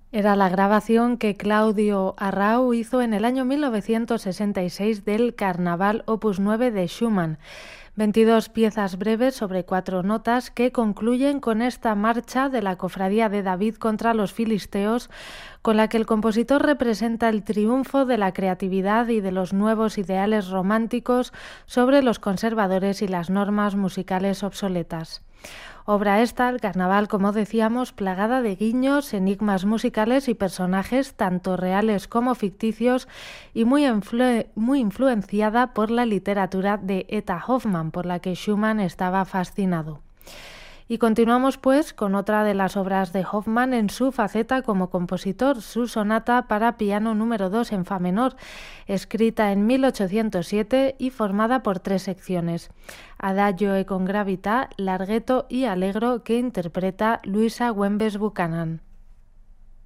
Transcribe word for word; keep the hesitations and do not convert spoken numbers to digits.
Era la grabación que Claudio Arrau hizo en el año mil novecientos sesenta y seis del Carnaval Opus nueve de Schumann. veintidós piezas breves sobre cuatro notas que concluyen con esta marcha de la Cofradía de David contra los filisteos, con la que el compositor representa el triunfo de la creatividad y de los nuevos ideales románticos sobre los conservadores y las normas musicales obsoletas. Obra esta, el Carnaval, como decíamos, plagada de guiños, enigmas musicales y personajes tanto reales como ficticios y muy, influ- muy influenciada por la literatura de Eta Hoffmann, por la que Schumann estaba fascinado. Y continuamos pues con otra de las obras de Hoffmann en su faceta como compositor, su sonata para piano número dos en fa menor, escrita en mil ochocientos siete y formada por tres secciones: Adagio e con gravità, Larghetto y Allegro, que interpreta Luisa Wembes Buchanan.